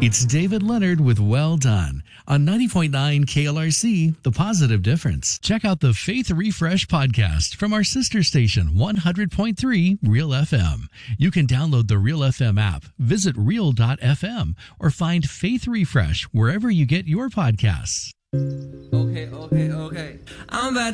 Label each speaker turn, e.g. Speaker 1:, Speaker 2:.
Speaker 1: It's David Leonard with Well Done on 90.9 KLRC, The Positive Difference. Check out the Faith Refresh podcast from our sister station, 100.3 Real FM. You can download the Real FM app, visit real.fm, or find Faith Refresh wherever you get your podcasts.
Speaker 2: Okay. I'm about